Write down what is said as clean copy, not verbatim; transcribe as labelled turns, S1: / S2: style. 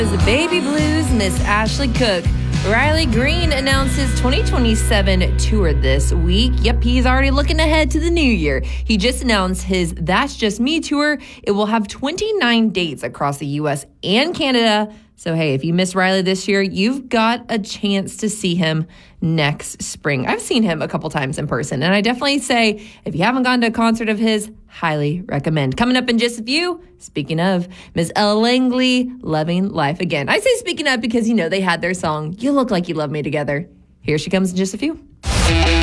S1: The Baby Blues, Miss Ashley Cook. Riley Green announces 2027 tour this week. Yep, he's already looking ahead to the new year. He just announced his That's Just Me tour. It will have 29 dates across the U.S. and Canada. So, hey, if you missed Riley this year, you've got a chance to see him next spring. I've seen him a couple times in person, and I definitely say, if you haven't gone to a concert of his, highly recommend. Coming up in just a few, speaking of, Ms. Ella Langley, Loving Life Again. I say speaking of because, they had their song, You Look Like You Love Me together. Here she comes in just a few.